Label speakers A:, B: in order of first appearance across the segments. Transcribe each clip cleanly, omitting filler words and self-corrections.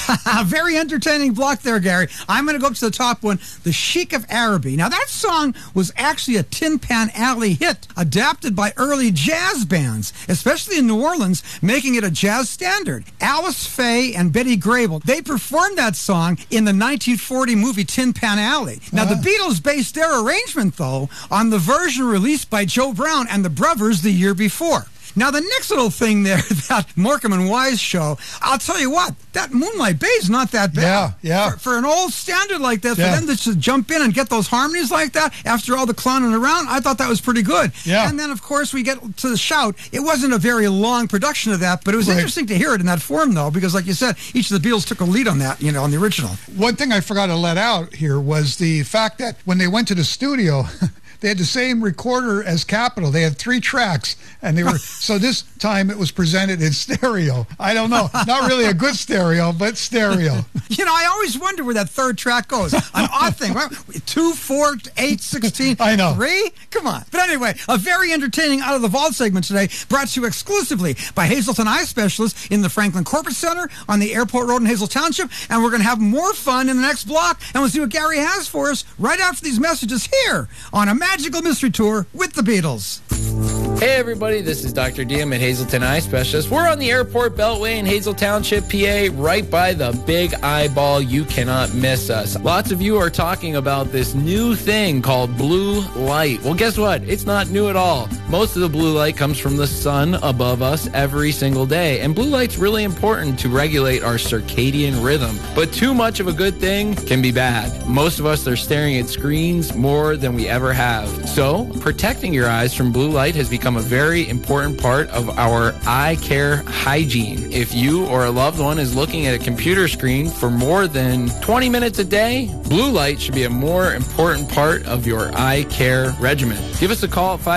A: Very entertaining block there, Gary. I'm going to go up to the top one, The Sheik of Araby. Now, that song was actually a Tin Pan Alley hit, adapted by early jazz bands, especially in New Orleans, making it a jazz standard. Alice Faye and Betty Grable, they performed that song in the 1940 movie Tin Pan Alley. Now, the Beatles based their arrangement, though, on the version released by Joe Brown and the Brothers the year before. Now, the next little thing there, that Morecambe and Wise show, I'll tell you what, that Moonlight Bay is not that bad.
B: Yeah.
A: For an old standard like that, for them to just jump in and get those harmonies like that after all the clowning around, I thought that was pretty good.
B: Yeah.
A: And then, of course, we get to the Shout. It wasn't a very long production of that, but it was interesting to hear it in that form, though, because, like you said, each of the Beatles took a lead on that, on the original.
B: One thing I forgot to let out here was the fact that when they went to the studio... They had the same recorder as Capitol. They had 3 tracks, and they were so this time it was presented in stereo. I don't know, not really a good stereo, but stereo.
A: I always wonder where that third track goes. An odd thing, right? 2, 4, 8, 16.
B: I know.
A: 3? Come on. But anyway, a very entertaining Out of the Vault segment today, brought to you exclusively by Hazelton Eye Specialists in the Franklin Corporate Center on the Airport Road in Hazel Township, and we're going to have more fun in the next block, and we'll see what Gary has for us right after these messages here on a Magical Mystery Tour with the Beatles.
C: Hey everybody, this is Dr. Diem at Hazelton Eye Specialist. We're on the Airport Beltway in Hazel Township, PA, right by the big eyeball. You cannot miss us. Lots of you are talking about this new thing called blue light. Well, guess what? It's not new at all. Most of the blue light comes from the sun above us every single day. And blue light's really important to regulate our circadian rhythm. But too much of a good thing can be bad. Most of us are staring at screens more than we ever have. So, protecting your eyes from blue light has become a very important part of our eye care hygiene. If you or a loved one is looking at a computer screen for more than 20 minutes a day, blue light should be a more important part of your eye care regimen. Give us a call at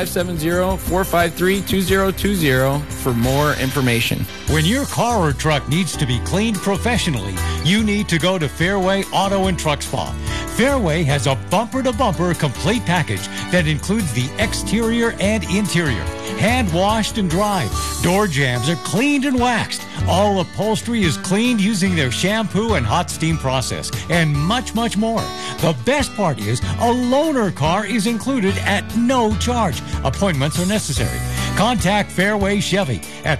C: 570-453-2020 for more information.
D: When your car or truck needs to be cleaned professionally, you need to go to Fairway Auto and Truck Spa. Fairway has a bumper-to-bumper complete package that includes the exterior and interior, hand-washed and dried. Door jambs are cleaned and waxed. All upholstery is cleaned using their shampoo and hot steam process, and much, much more. The best part is a loaner car is included at no charge. Appointments are necessary. Contact Fairway Chevy at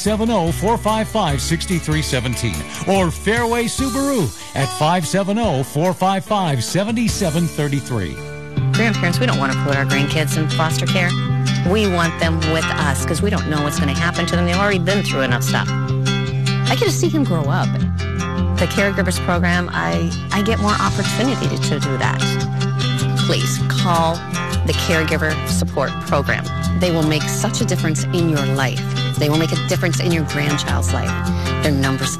D: 570-455-6317 or Fairway Subaru at 570-455-7733.
E: Grandparents, we don't want to put our grandkids in foster care. We want them with us because we don't know what's going to happen to them. They've already been through enough stuff. I get to see him grow up. The Caregivers Program, I get more opportunity to do that. Please call the Caregiver Support Program. They will make such a difference in your life. They will make a difference in your grandchild's life. Their number's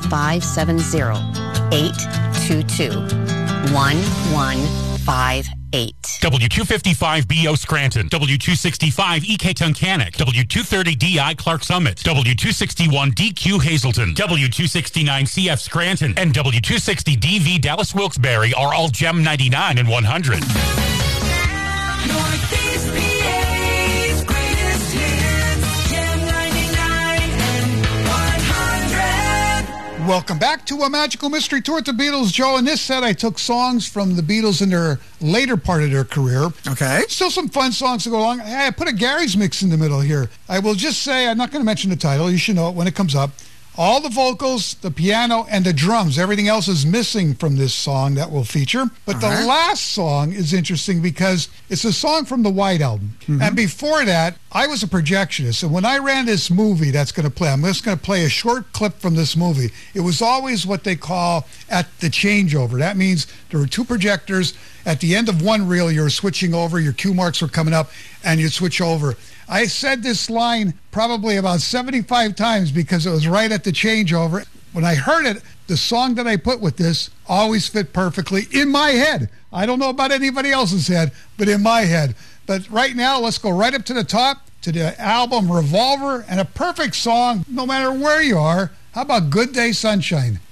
E: 570-822-1158.
F: W255BO Scranton, W265EK Tunkhannock, W230DI Clark Summit, W261DQ Hazelton, W269CF Scranton, and W260DV Dallas Wilkes-Barre are all GEM 99 and 100.
G: Northeast PA's greatest hits, GEM 99 and 100.
B: Welcome back to a Magical Mystery Tour with the Beatles, Joe. In this set, I took songs from the Beatles in their later part of their career.
A: Okay.
B: Still some fun songs to go along. Hey, I put a Gary's mix in the middle here. I will just say, I'm not going to mention the title. You should know it when it comes up. All the vocals, the piano, and the drums. Everything else is missing from this song that we'll feature. But the last song is interesting because it's a song from the White Album. And before that, I was a projectionist. And when I ran this movie that's going to play, I'm just going to play a short clip from this movie. It was always what they call at the changeover. That means there were 2 projectors. At the end of one reel, you're switching over. Your cue marks were coming up, and you'd switch over. I said this line probably about 75 times because it was right at the changeover. When I heard it, the song that I put with this always fit perfectly in my head. I don't know about anybody else's head, but in my head. But right now, let's go right up to the top, to the album Revolver, and a perfect song no matter where you are. How about Good Day Sunshine?